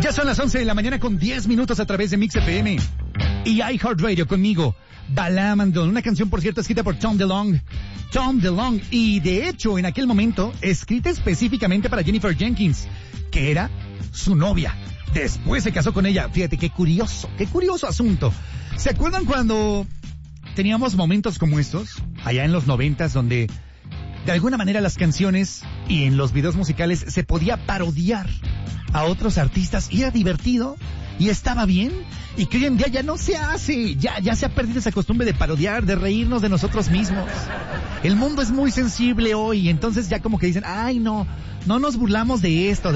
Ya son las 11 de la mañana con 10 minutos a través de Mix FM y iHeartRadio conmigo, Balam Andon, una canción por cierto escrita por Tom DeLonge, y de hecho en aquel momento escrita específicamente para Jennifer Jenkins, que era su novia. Después se casó con ella. Fíjate qué curioso asunto. ¿Se acuerdan cuando teníamos momentos como estos, allá en los 90s, donde de alguna manera las canciones y en los videos musicales se podía parodiar a otros artistas y era divertido y estaba bien? Y que hoy en día ya no se hace, ya se ha perdido esa costumbre de parodiar, de reírnos de nosotros mismos. El mundo es muy sensible hoy, entonces ya como que dicen, ay no nos burlamos de esto.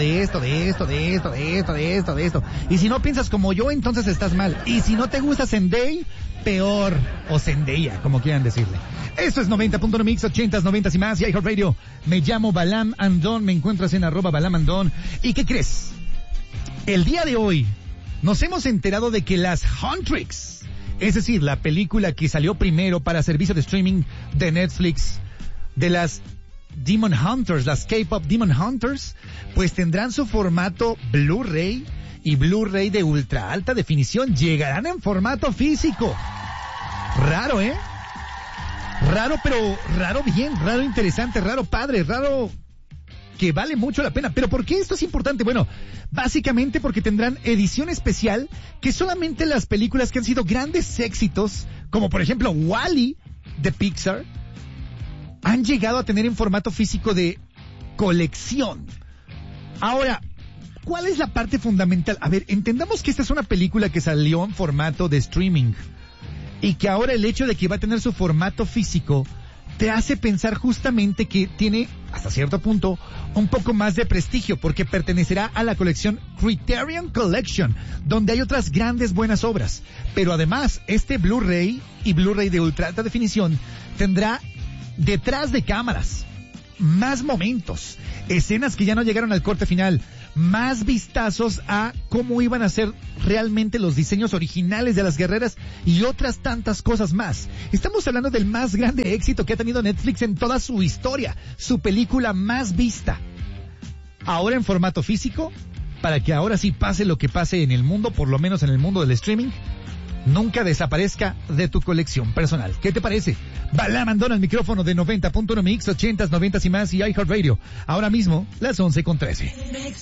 Y si no piensas como yo, entonces estás mal. Y si no te gusta Zendaya, peor, o Zendaya, como quieran decirle. Esto es 90.1 Mix, 80s, 90s y más, y iHeartRadio. Me llamo Balam Andon, me encuentras en @Balam Andon. ¿Y qué crees? El día de hoy nos hemos enterado de que las Huntrix, es decir, la película que salió primero para servicio de streaming de Netflix, de las Demon Hunters, las K-Pop Demon Hunters, pues tendrán su formato Blu-ray y Blu-ray de ultra alta definición. Llegarán en formato físico. Raro, ¿eh? Raro, pero raro bien, raro interesante, raro padre, raro que vale mucho la pena. ¿Pero por qué esto es importante? Bueno, básicamente porque tendrán edición especial que solamente las películas que han sido grandes éxitos, como por ejemplo WALL-E de Pixar, han llegado a tener en formato físico de colección. Ahora, ¿cuál es la parte fundamental? A ver, entendamos que esta es una película que salió en formato de streaming y que ahora el hecho de que va a tener su formato físico te hace pensar justamente que tiene, hasta cierto punto, un poco más de prestigio, porque pertenecerá a la colección Criterion Collection, donde hay otras grandes buenas obras. Pero además, este Blu-ray y Blu-ray de ultra alta definición tendrá detrás de cámaras más momentos, escenas que ya no llegaron al corte final, más vistazos a cómo iban a ser realmente los diseños originales de las guerreras y otras tantas cosas más. Estamos hablando del más grande éxito que ha tenido Netflix en toda su historia, su película más vista. Ahora en formato físico, para que ahora sí pase lo que pase en el mundo, por lo menos en el mundo del streaming, nunca desaparezca de tu colección personal. ¿Qué te parece? Balam Andon al micrófono de 90.1 Mix, 80s, 90s y más y iHeartRadio. Ahora mismo, las 11:13.